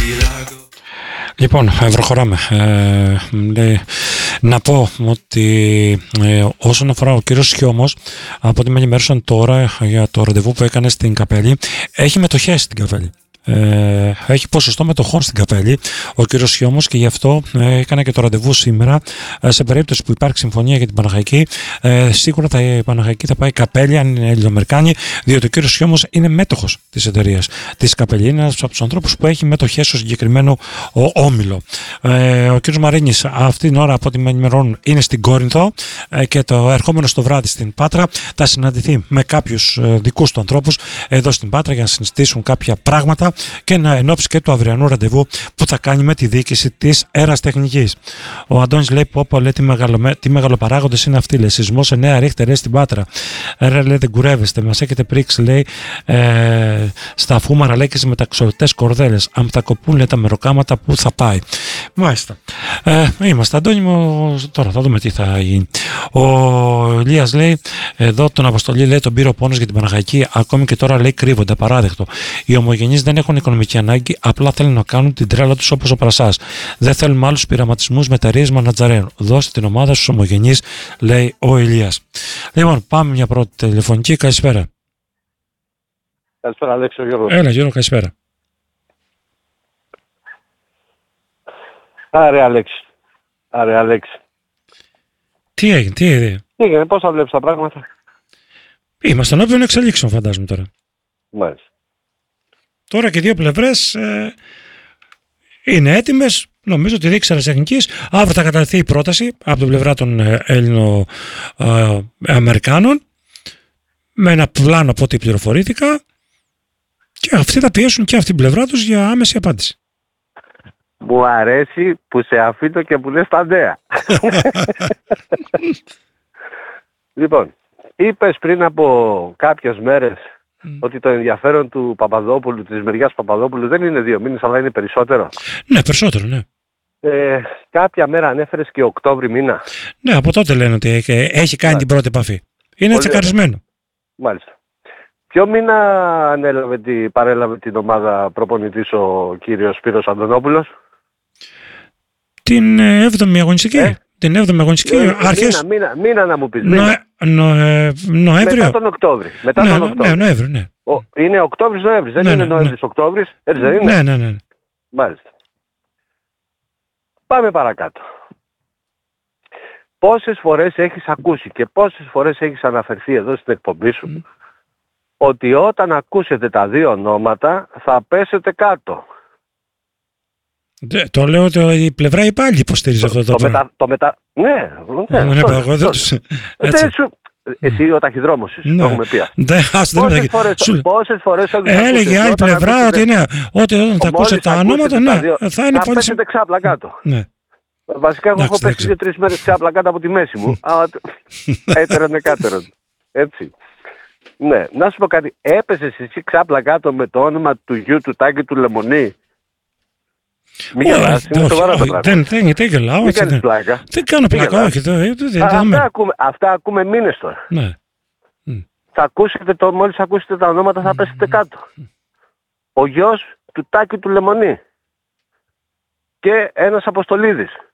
Λοιπόν, προχωράμε. Να πω ότι όσον αφορά ο κύριος Χιώμος, από ό,τι με ενημέρωσαν τώρα για το ραντεβού που έκανε στην Καπέλη, έχει μετοχές στην Καπέλη. Έχει ποσοστό μετοχών στην Καπέλη ο κύριος Χιώμος και γι' αυτό έκανε και το ραντεβού σήμερα. Σε περίπτωση που υπάρχει συμφωνία για την Παναχαϊκή, σίγουρα η Παναχαϊκή θα πάει Καπέλη, αν είναι Ελληνοαμερικάνη, διότι ο κύριος Χιώμος είναι μέτοχος της εταιρείας της Καπέλη. Είναι ένας από τους ανθρώπους που έχει μετοχές στο συγκεκριμένο όμιλο. Ο κύριος Μαρίνης αυτή την ώρα, από ό,τι με ενημερώνουν, είναι στην Κόρινθο και το ερχόμενο στο βράδυ στην Πάτρα θα συναντηθεί με κάποιους δικούς του ανθρώπους εδώ στην Πάτρα για να συζητήσουν κάποια πράγματα και να ενόψει και του αυριανού ραντεβού που θα κάνει με τη διοίκηση της Εραστεχνικής. Ο Αντώνης λέει: Πω, λέει, τι μεγαλοπαράγοντες είναι αυτοί. Λέει: σεισμός 9 Ρίχτερ στην Πάτρα. Λέει: δεν κουρεύεστε, μας έχετε πρίξει, λέει, στα φούμαρα, λέει, και στις μεταξωτές κορδέλες. Αν θα κοπούν, λέει, τα μεροκάματα, που θα πάει. Μάλιστα. Είμαστε, Αντώνη μου, τώρα θα δούμε τι θα γίνει. Ο Ηλίας λέει: εδώ τον Αποστολή, λέει, τον πήρε ο πόνος για την Παναχαϊκή, ακόμη και τώρα, λέει, κρύβονται. Απαράδεκτο. Οι ομογενείς δεν έχουν οικονομική ανάγκη, απλά θέλουν να κάνουν την τρέλα τους όπως ο Πρασάς. Δεν θέλουμε άλλους πειραματισμούς με εταιρείες μανατζαρέων. Δώστε την ομάδα στους ομογενείς, λέει ο Ηλίας. Λοιπόν, πάμε μια πρώτη τηλεφωνική. Καλησπέρα. Καλησπέρα, Αλέξη, ο Γιώργος. Έλα, Γιώργο, καλησπέρα. Άρε, Αλέξη. Τι έγινε. Πώς θα βλέπεις τα πράγματα? Είμαστε ενώπιον εξελίξεων, φαντάζομαι τώρα. Μάλιστα. Τώρα και δύο πλευρές είναι έτοιμες. Νομίζω ότι η διοίκηση Εραστεχνικής αύριο θα κατατεθεί η πρόταση από την πλευρά των Ελληνοαμερικάνων με ένα πλάνο από ό,τι πληροφορήθηκα και αυτοί θα πιέσουν και αυτή την πλευρά τους για άμεση απάντηση. Μου αρέσει που σε αφήνω και που λες τα νέα. Λοιπόν, είπες πριν από κάποιες μέρες ότι το ενδιαφέρον του Παπαδόπουλου, της μεριάς Παπαδόπουλου, δεν είναι 2 μήνες, αλλά είναι περισσότερο. Ναι, περισσότερο, ναι. Κάποια μέρα ανέφερες και Οκτώβρη μήνα. Ναι, από τότε λένε ότι έχει κάνει την πρώτη επαφή. Είναι τσεκαρισμένο. Μάλιστα. Ποιο μήνα παρέλαβε την ομάδα προπονητής ο κύριος Σπύρος Αντωνόπουλος? Την 7η αγωνιστική. Την 7η αγωνιστική. Μήνα να μου πεις. Νοέμβριο. Μετά τον Οκτώβρη. Ναι, Νοέμβριο, ναι. Είναι Οκτώβρης-Νοέμβρης, δεν είναι Νοέμβρης-Οκτώβρης. Έτσι δεν είναι? Ναι. Μάλιστα. Πάμε παρακάτω. Πόσες φορές έχεις ακούσει και πόσες φορές έχεις αναφερθεί εδώ στην εκπομπή σου ότι όταν ακούσετε τα δύο ονόματα θα πέσετε κάτω? Το λέω ότι η πλευρά υπάλληλη υποστηρίζει αυτό το πράγμα. Ναι. Εσύ ο ταχυδρόμος είσαι, το έχουμε πει. Πόσες φορές έλεγε άλλη πλευρά ότι όταν θα ακούσετε τα ονόματα, θα είναι πολύ... Θα πέσετε ξάπλα κάτω. Βασικά εγώ έχω πέσει 2-3 μέρες ξάπλα κάτω από τη μέση μου. Έτερον εκάτερον. Έτσι. Ναι, να σου πω κάτι. Έπεσες εσύ ξάπλα κάτω με το όνομα του γιου του Τάκη του Λεμονή? Μην γελάς, είναι σοβαρά τα πράγματα. Δεν γελάω. Μην κάνεις πλάκα. Δεν κάνω πλάκα, όχι. Αυτά ακούμε μήνες τώρα. Ναι. Θα ακούσετε μόλις ακούσετε τα ονόματα θα πέσετε κάτω. Ο γιος του Τάκη του Λεμονή. Και ένας Αποστολίδης.